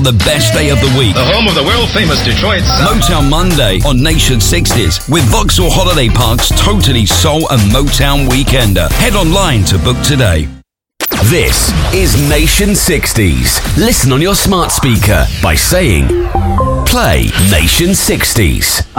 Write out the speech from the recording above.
The best day of the week. The home of the world-famous Detroit Sound. Motown Monday on Nation 60s with Vauxhall Holiday Park's totally soul and Motown Weekender. Head online to book today. This is Nation 60s. Listen on your smart speaker by saying, play Nation 60s.